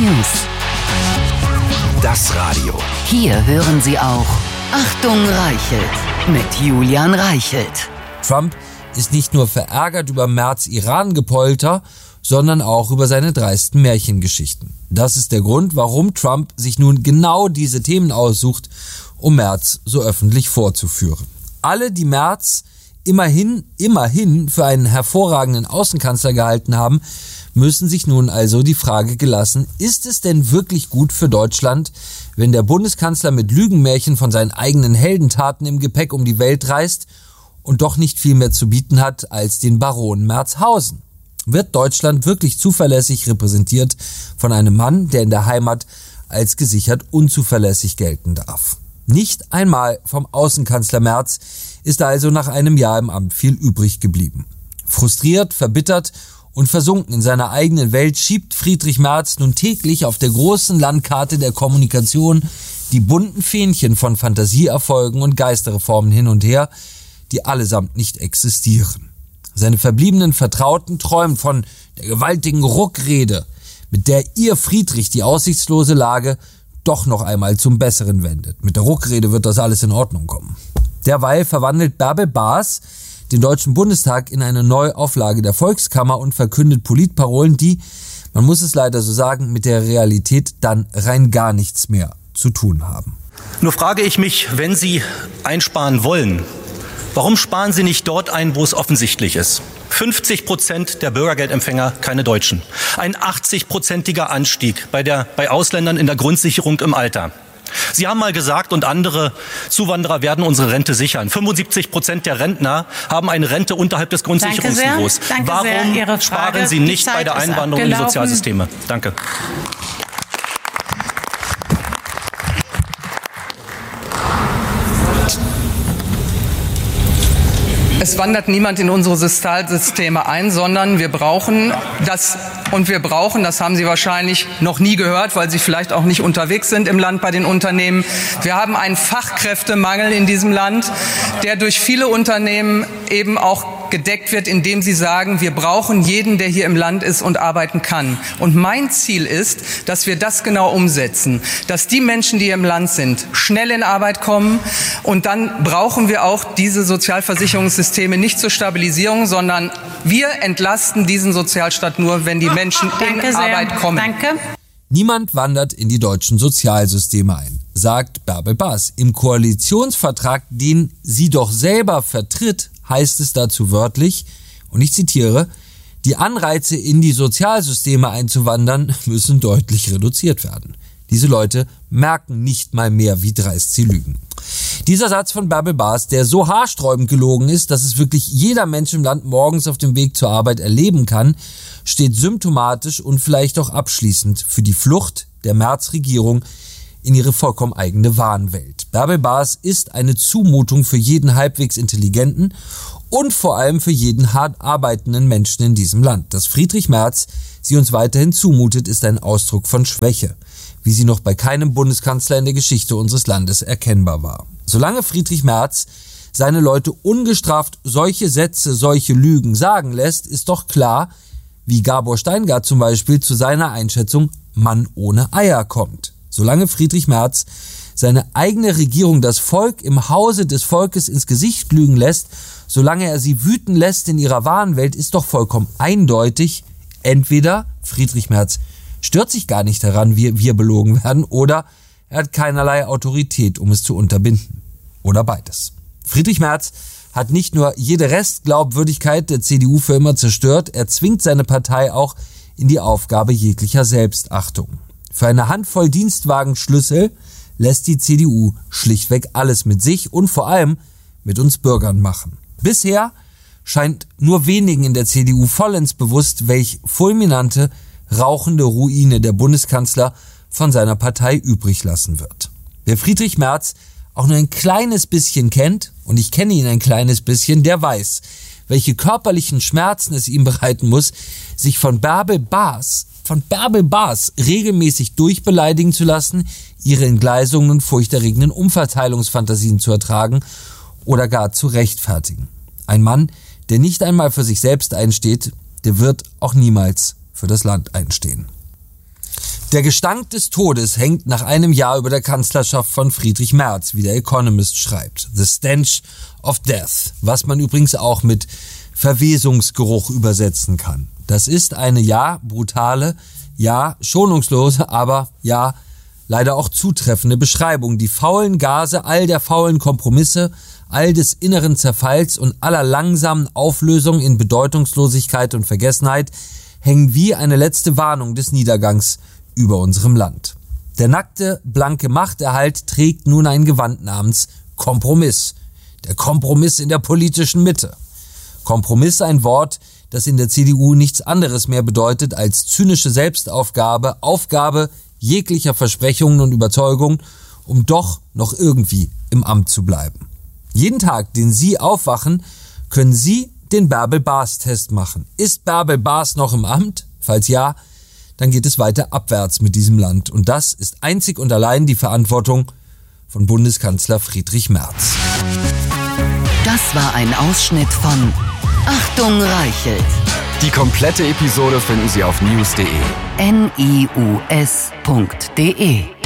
News. Das Radio. Hier hören Sie auch Achtung Reichelt mit Julian Reichelt. Trump ist nicht nur verärgert über Merz' Iran-Gepolter, sondern auch über seine dreisten Märchengeschichten. Das ist der Grund, warum Trump sich nun genau diese Themen aussucht, um Merz so öffentlich vorzuführen. Alle, die Merz immerhin für einen hervorragenden Außenkanzler gehalten haben, müssen sich nun also die Frage gelassen, ist es denn wirklich gut für Deutschland, wenn der Bundeskanzler mit Lügenmärchen von seinen eigenen Heldentaten im Gepäck um die Welt reist und doch nicht viel mehr zu bieten hat als den Baron Merzhausen? Wird Deutschland wirklich zuverlässig repräsentiert von einem Mann, der in der Heimat als gesichert unzuverlässig gelten darf? Nicht einmal vom Außenkanzler Merz ist also nach einem Jahr im Amt viel übrig geblieben. Frustriert, verbittert und versunken in seiner eigenen Welt schiebt Friedrich Merz nun täglich auf der großen Landkarte der Kommunikation die bunten Fähnchen von Fantasieerfolgen und Geisterreformen hin und her, die allesamt nicht existieren. Seine verbliebenen Vertrauten träumen von der gewaltigen Ruckrede, mit der ihr Friedrich die aussichtslose Lage doch noch einmal zum Besseren wendet. Mit der Ruckrede wird das alles in Ordnung kommen. Derweil verwandelt Bärbel Baas den Deutschen Bundestag in eine Neuauflage der Volkskammer und verkündet Politparolen, die, man muss es leider so sagen, mit der Realität dann rein gar nichts mehr zu tun haben. Nur frage ich mich, wenn Sie einsparen wollen, warum sparen Sie nicht dort ein, wo es offensichtlich ist? 50% der Bürgergeldempfänger keine Deutschen. Ein 80%iger Anstieg bei Ausländern in der Grundsicherung im Alter. Sie haben mal gesagt, und andere Zuwanderer werden unsere Rente sichern. 75% der Rentner haben eine Rente unterhalb des Grundsicherungsniveaus. Warum sparen Sie nicht bei der Einwanderung in die Sozialsysteme? Danke. Es wandert niemand in unsere Sozialsysteme ein, sondern wir brauchen das, das haben Sie wahrscheinlich noch nie gehört, weil Sie vielleicht auch nicht unterwegs sind im Land bei den Unternehmen. Wir haben einen Fachkräftemangel in diesem Land, der durch viele Unternehmen eben auch gedeckt wird, indem sie sagen, wir brauchen jeden, der hier im Land ist und arbeiten kann. Und mein Ziel ist, dass wir das genau umsetzen, dass die Menschen, die hier im Land sind, schnell in Arbeit kommen. Und dann brauchen wir auch diese Sozialversicherungssysteme nicht zur Stabilisierung, sondern wir entlasten diesen Sozialstaat nur, wenn die Menschen in Arbeit kommen. Danke. Niemand wandert in die deutschen Sozialsysteme ein, sagt Bärbel Baas. Im Koalitionsvertrag, den sie doch selber vertritt, heißt es dazu wörtlich, und ich zitiere, die Anreize in die Sozialsysteme einzuwandern müssen deutlich reduziert werden. Diese Leute merken nicht mal mehr, wie dreist sie lügen. Dieser Satz von Bärbel Baas, der so haarsträubend gelogen ist, dass es wirklich jeder Mensch im Land morgens auf dem Weg zur Arbeit erleben kann, steht symptomatisch und vielleicht auch abschließend für die Flucht der Merz-Regierung in ihre vollkommen eigene Wahnwelt. Bärbel Baas ist eine Zumutung für jeden halbwegs intelligenten und vor allem für jeden hart arbeitenden Menschen in diesem Land. Dass Friedrich Merz sie uns weiterhin zumutet, ist ein Ausdruck von Schwäche, wie sie noch bei keinem Bundeskanzler in der Geschichte unseres Landes erkennbar war. Solange Friedrich Merz seine Leute ungestraft solche Sätze, solche Lügen sagen lässt, ist doch klar, wie Gabor Steingart zum Beispiel zu seiner Einschätzung Mann ohne Eier kommt. Solange Friedrich Merz seine eigene Regierung, das Volk im Hause des Volkes ins Gesicht lügen lässt, solange er sie wüten lässt in ihrer Wahnwelt, ist doch vollkommen eindeutig, entweder Friedrich Merz stört sich gar nicht daran, wie wir belogen werden, oder er hat keinerlei Autorität, um es zu unterbinden. Oder beides. Friedrich Merz hat nicht nur jede Restglaubwürdigkeit der CDU für immer zerstört, er zwingt seine Partei auch in die Aufgabe jeglicher Selbstachtung. Für eine Handvoll Dienstwagenschlüssel lässt die CDU schlichtweg alles mit sich und vor allem mit uns Bürgern machen. Bisher scheint nur wenigen in der CDU vollends bewusst, welch fulminante, rauchende Ruine der Bundeskanzler von seiner Partei übrig lassen wird. Wer Friedrich Merz auch nur ein kleines bisschen kennt, und ich kenne ihn ein kleines bisschen, der weiß, welche körperlichen Schmerzen es ihm bereiten muss, sich von Bärbel Baas regelmäßig durchbeleidigen zu lassen, ihre Entgleisungen und furchterregenden Umverteilungsfantasien zu ertragen oder gar zu rechtfertigen. Ein Mann, der nicht einmal für sich selbst einsteht, der wird auch niemals für das Land einstehen. Der Gestank des Todes hängt nach einem Jahr über der Kanzlerschaft von Friedrich Merz, wie der Economist schreibt. The stench of death, was man übrigens auch mit Verwesungsgeruch übersetzen kann. Das ist eine brutale, schonungslose, aber leider auch zutreffende Beschreibung. Die faulen Gase all der faulen Kompromisse, all des inneren Zerfalls und aller langsamen Auflösung in Bedeutungslosigkeit und Vergessenheit hängen wie eine letzte Warnung des Niedergangs über unserem Land. Der nackte, blanke Machterhalt trägt nun ein Gewand namens Kompromiss. Der Kompromiss in der politischen Mitte. Kompromiss, ein Wort, das in der CDU nichts anderes mehr bedeutet als zynische Selbstaufgabe, Aufgabe jeglicher Versprechungen und Überzeugungen, um doch noch irgendwie im Amt zu bleiben. Jeden Tag, den Sie aufwachen, können Sie den Bärbel-Baas-Test machen. Ist Bärbel-Baas noch im Amt? Falls ja, dann geht es weiter abwärts mit diesem Land. Und das ist einzig und allein die Verantwortung von Bundeskanzler Friedrich Merz. Das war ein Ausschnitt von Achtung Reichelt. Die komplette Episode finden Sie auf news.de. NIUS.de